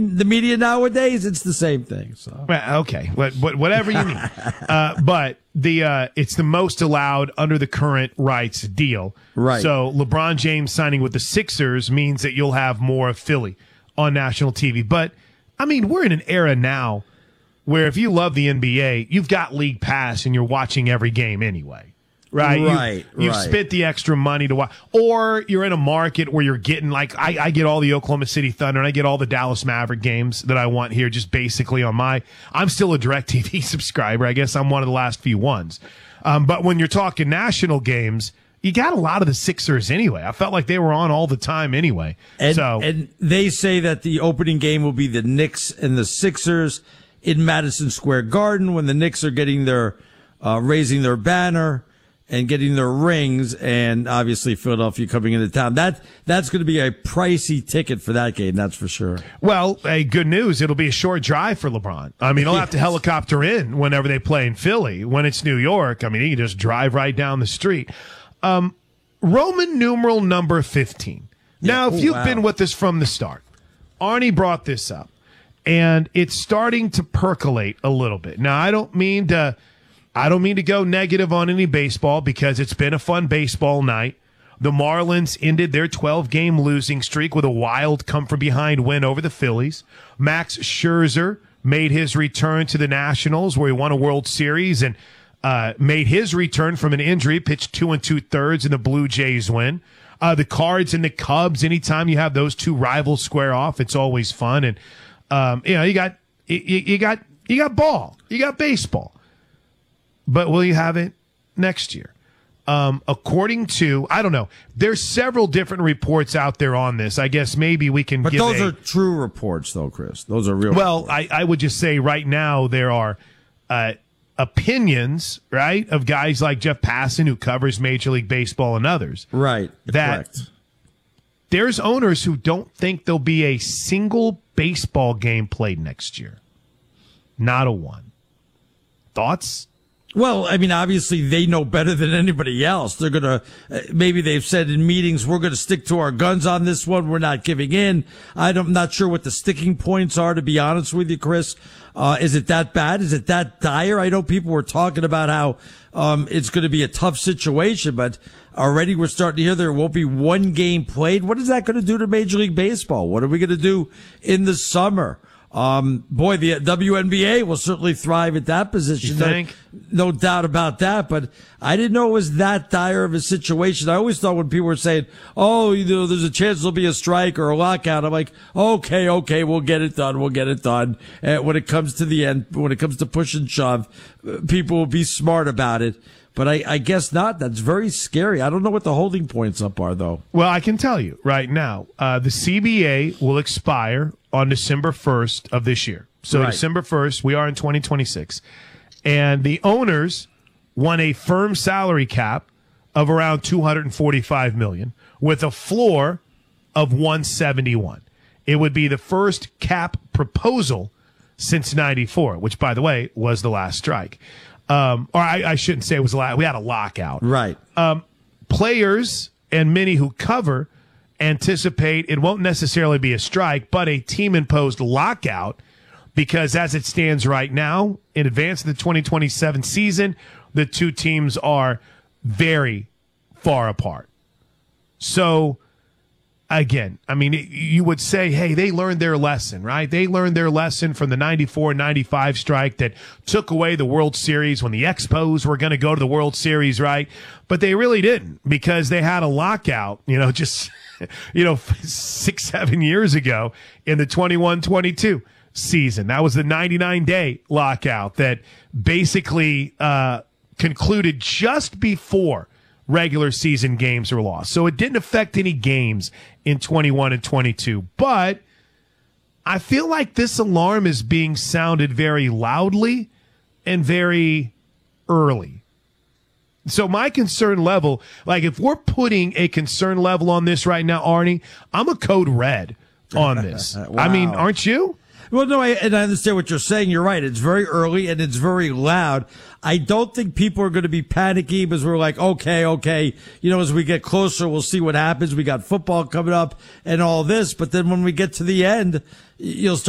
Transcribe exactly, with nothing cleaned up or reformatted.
the media nowadays, it's the same thing. So well, okay, what, what, whatever you mean. uh, but the uh, it's the most allowed under the current rights deal. Right. So LeBron James signing with the Sixers means that you'll have more of Philly on national T V. But I mean, we're in an era now where if you love the N B A, you've got League Pass and you're watching every game anyway. Right, right. You, you've right. spent the extra money to watch, or you're in a market where you're getting like I, I get all the Oklahoma City Thunder and I get all the Dallas Maverick games that I want here, just basically on my. I'm still a DirecTV subscriber. I guess I'm one of the last few ones. Um, but when you're talking national games, you got a lot of the Sixers anyway. I felt like they were on all the time anyway. And, so and they say that the opening game will be the Knicks and the Sixers in Madison Square Garden when the Knicks are getting their uh, raising their banner and getting their rings, and obviously Philadelphia coming into town. That that's going to be a pricey ticket for that game, that's for sure. Well, hey, good news. It'll be a short drive for LeBron. I mean, he'll have to helicopter in whenever they play in Philly. When it's New York, I mean, he can just drive right down the street. Um, Roman numeral number fifteen. Now, yeah. if Ooh, you've wow. been with us from the start, Arnie brought this up, and it's starting to percolate a little bit. Now, I don't mean to... I don't mean to go negative on any baseball because it's been a fun baseball night. The Marlins ended their twelve-game losing streak with a wild come-from-behind win over the Phillies. Max Scherzer made his return to the Nationals where he won a World Series and uh, made his return from an injury, pitched two and two-thirds in the Blue Jays win. Uh, the Cards and the Cubs, anytime you have those two rivals square off, it's always fun. And, um, you know, you got, you, you got, you got ball, you got baseball. But will you have it next year? Um, according to, I don't know, there's several different reports out there on this. I guess maybe we can But give those a, are true reports, though, Chris. Those are real Well, reports. I, I would just say right now there are uh, opinions, right, of guys like Jeff Passan, who covers Major League Baseball, and others. Right. That Correct. There's owners who don't think there'll be a single baseball game played next year. Not a one. Thoughts? Well, I mean, obviously they know better than anybody else. They're going to, uh, maybe they've said in meetings, we're going to stick to our guns on this one. We're not giving in. I don't, I'm not sure what the sticking points are, to be honest with you, Chris. Uh, is it that bad? Is it that dire? I know people were talking about how, um, it's going to be a tough situation, but already we're starting to hear there won't be one game played. What is that going to do to Major League Baseball? What are we going to do in the summer? Um, boy, the W N B A will certainly thrive at that position. You think? No, no doubt about that. But I didn't know it was that dire of a situation. I always thought when people were saying, oh, you know, there's a chance there'll be a strike or a lockout, I'm like, okay, okay, we'll get it done. We'll get it done. And when it comes to the end, when it comes to push and shove, people will be smart about it. But I, I guess not. That's very scary. I don't know what the holding points up are, though. Well, I can tell you right now, uh, the C B A will expire on December first of this year. So Right. December first, we are in twenty twenty-six. And the owners want a firm salary cap of around two hundred forty-five million dollars with a floor of one seventy-one. It would be the first cap proposal since ninety-four, which, by the way, was the last strike. Um, or I, I shouldn't say it was a lot. We had a lockout. Right. Um, players and many who cover anticipate it won't necessarily be a strike, but a team-imposed lockout, because as it stands right now, in advance of the twenty twenty-seven season, the two teams are very far apart. So, again, I mean, it, you would say, hey, they learned their lesson, right? They learned their lesson from the ninety-four ninety-five strike that took away the World Series when the Expos were going to go to the World Series, right? But they really didn't, because they had a lockout, you know, just, you know, six, seven years ago in the twenty-one twenty-two season. That was the ninety-nine day lockout that basically uh, concluded just before regular season games were lost. So it didn't affect any games in twenty-one and twenty-two. But I feel like this alarm is being sounded very loudly and very early. So my concern level, like if we're putting a concern level on this right now, Arnie, I'm a code red on this. Wow. I mean, aren't you? Well, no, I, and I understand what you're saying. You're right. It's very early and it's very loud. I don't think people are going to be panicky because we're like, okay, okay, you know, as we get closer, we'll see what happens. We got football coming up and all this. But then when we get to the end, you'll start